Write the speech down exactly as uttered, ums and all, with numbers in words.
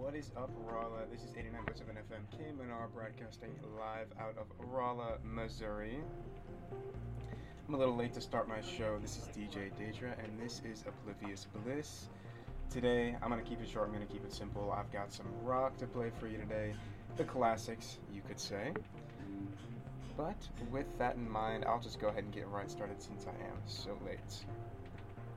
What is up, Rolla? This is eighty-nine point seven F M K M N R broadcasting live out of Rolla, Missouri. I'm a little late to start my show. This is D J Daedra, and this is Oblivious Bliss. Today, I'm going to keep it short, I'm going to keep it simple. I've got some rock to play for you today. The classics, you could say. But with that in mind, I'll just go ahead and get right started since I am so late.